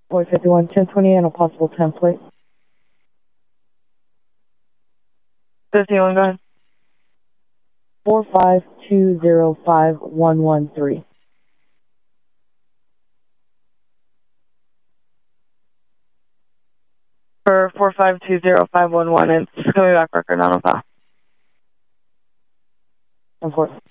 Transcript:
Boy 51, 1020 and a possible template. 51, go ahead. 45205-113. For 4520511, it's coming back record, not on file. Of course.